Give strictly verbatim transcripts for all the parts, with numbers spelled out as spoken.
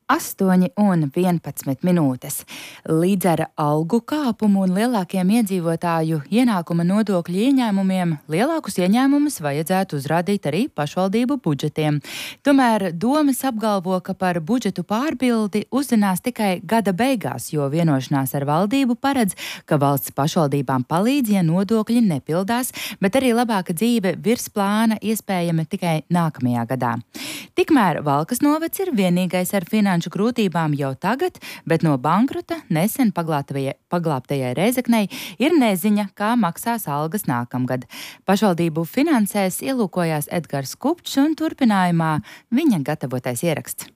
astoņi un vienpadsmit minūtes. Līdz ar algu kāpumu un lielākiem iedzīvotāju ienākuma nodokļu ieņēmumiem lielākus ieņēmumus vajadzētu uzrādīt arī pašvaldību budžetiem. Tomēr domas apgalvo, ka par budžetu pārpildi uzzinās tikai gada beigās, jo vienošanās ar valdību paredz, ka valsts pašvaldībām palīdz, ja nodokļi nepildās, bet arī labāka dzīve virs plāna iespējama tikai nākamajā gadā. Tikmēr Valkas novads ir vienīgais ar finanšu grūtībām jau tagad, bet no bankrota nesen paglābtajai Rēzeknei ir neziņa, kā maksās algas nākamgad. Pašvaldību finansēs ielūkojās Edgars Kupčs un turpinājumā viņa gatavotais ieraksts.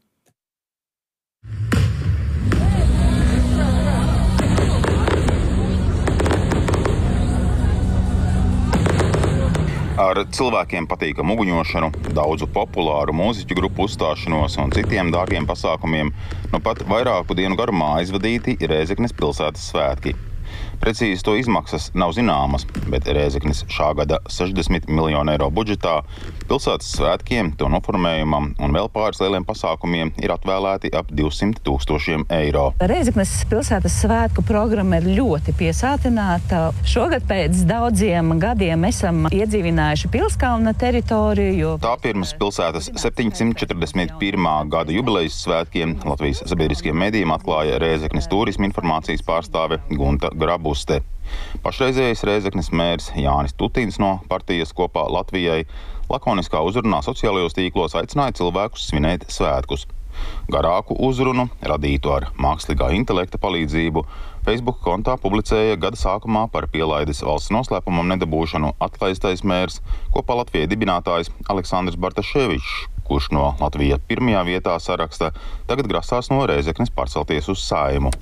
Ar cilvēkiem patīkamu uguņošanu, daudzu populāru mūziķu grupu uzstāšanos un citiem dārgiem pasākumiem nu pat vairāku dienu garumā aizvadīti Rēzeknes pilsētas svētki. Precīzi to izmaksas nav zināmas, bet Rēzeknes šā gada sešdesmit miljonu eiro budžetā pilsētas svētkiem, to noformējumam un vēl pāris lieliem pasākumiem ir atvēlēti ap divsimt tūkstošiem eiro. Rēzeknes pilsētas svētku programma ir ļoti piesātināta. Šogad pēc daudziem gadiem esam iedzīvinājuši Pilskalna teritoriju. Tā pirms pilsētas septiņsimt četrdesmit pirmā gada jubilejas svētkiem Latvijas sabiedriskiem medijiem atklāja Rēzeknes turisma informācijas pārstāve Gunta Grabuste. Pašreizējais Rēzeknes mērs Jānis Tutins no partijas Kopā Latvijai lakoniskā uzrunā sociālajos tīklos aicināja cilvēkus svinēt svētkus. Garāku uzrunu, radītu ar mākslīgā intelekta palīdzību, Facebook kontā publicēja gada sākumā par pielaides valsts noslēpumam nedabūšanu atlaistais mērs Kopā Latvijai dibinātājs Aleksandrs Bartaševičs, kurš no Latvijas pirmajā vietā saraksta tagad grasās no Rēzeknes pārcelties uz Saeimu.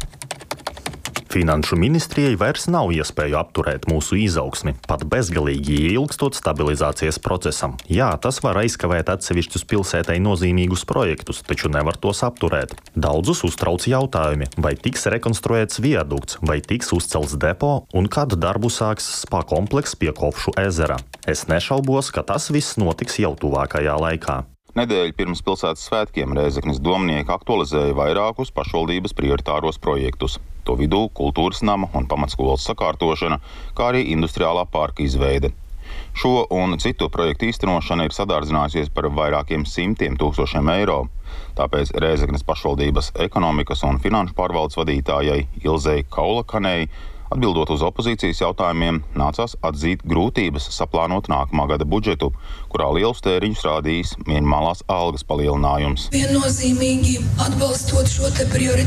Finanšu ministrijai vairs nav iespēju apturēt mūsu izaugsmi, pat bezgalīgi ieilgstot stabilizācijas procesam. Jā, tas var aizkavēt atsevišķus pilsētai nozīmīgus projektus, taču nevar tos apturēt. Daudzus uztrauc jautājumi, vai tiks rekonstruēts viadukts, vai tiks uzcelts depo un kad darbu sāks spa komplekss pie Kopšu ezera. Es nešaubos, ka tas viss notiks jau tuvākajā laikā. Nedēļu pirms pilsētas svētkiem Rēzeknes domnieki aktualizēja vairākus pašvaldības prioritāros projektus. To vidū kultūras nama un pamatskolas sakārtošana, kā arī industriālā parka izveide. Šo un citu projektu īstenošana ir sadārdzinājusies par vairākiem simtiem tūkstošiem eiro. Tāpēc Rēzeknes pašvaldības ekonomikas un finanšu pārvaldes vadītājai Ilzei Kaulakanei, atbildot uz opozīcijas jautājumiem, nācās atzīt grūtības saplānot nākamā gada budžetu, kurā lielus tēriņus rādījis minimālās algas palielinājums. Viennozīmīgi atbalstot šo te prioritāti.